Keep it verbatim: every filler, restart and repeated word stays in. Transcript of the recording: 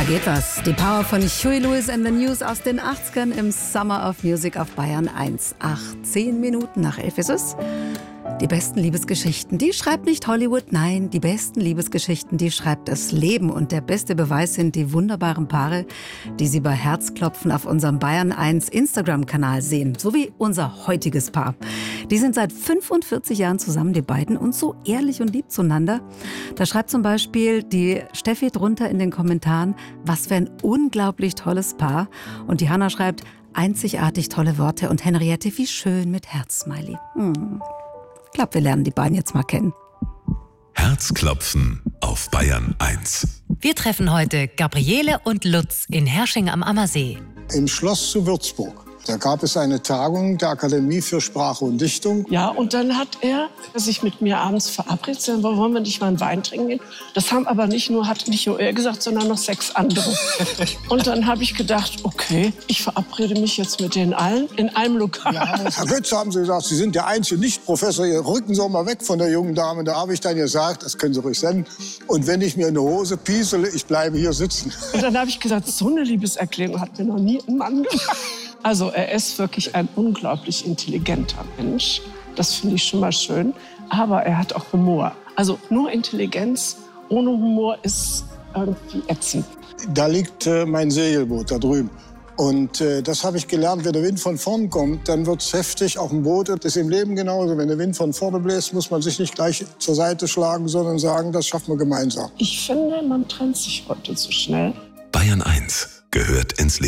geht was. Die Power von Huey Lewis and the News aus den achtzigern im Summer of Music auf Bayern eins. achtzehn Minuten nach elf ist es. Die besten Liebesgeschichten, die schreibt nicht Hollywood, nein, die besten Liebesgeschichten, die schreibt das Leben. Und der beste Beweis sind die wunderbaren Paare, die Sie bei Herzklopfen auf unserem Bayern eins Instagram-Kanal sehen. So wie unser heutiges Paar. Die sind seit fünfundvierzig Jahren zusammen, die beiden, und so ehrlich und lieb zueinander. Da schreibt zum Beispiel die Steffi drunter in den Kommentaren, was für ein unglaublich tolles Paar. Und die Hanna schreibt, einzigartig tolle Worte. Und Henriette, wie schön mit Herzsmiley. Hm. Ich glaube, wir lernen die beiden jetzt mal kennen. Herzklopfen auf Bayern eins. Wir treffen heute Gabriele und Lutz in Hersching am Ammersee. Im Schloss zu Würzburg. Da gab es eine Tagung der Akademie für Sprache und Dichtung. Ja, und dann hat er sich mit mir abends verabredet, sagen, wollen wir nicht mal einen Wein trinken gehen? Das haben aber nicht nur, hat nicht nur er gesagt, sondern noch sechs andere. Und dann habe ich gedacht, okay, ich verabrede mich jetzt mit denen allen in einem Lokal. Ja, Herr Götze, haben Sie gesagt, Sie sind der einzige Nicht-Professor, hier rücken Sie auch mal weg von der jungen Dame. Da habe ich dann gesagt, das können Sie ruhig senden. Und wenn ich mir eine Hose piesele, ich bleibe hier sitzen. Und dann habe ich gesagt, so eine Liebeserklärung hat mir noch nie ein Mann gemacht. Also er ist wirklich ein unglaublich intelligenter Mensch. Das finde ich schon mal schön. Aber er hat auch Humor. Also nur Intelligenz ohne Humor ist irgendwie ätzend. Da liegt äh, mein Segelboot da drüben. Und äh, das habe ich gelernt, wenn der Wind von vorn kommt, dann wird es heftig auf dem Boot. Das ist im Leben genauso. Wenn der Wind von vorne bläst, muss man sich nicht gleich zur Seite schlagen, sondern sagen, das schaffen wir gemeinsam. Ich finde, man trennt sich heute zu schnell. Bayern eins gehört ins Leben.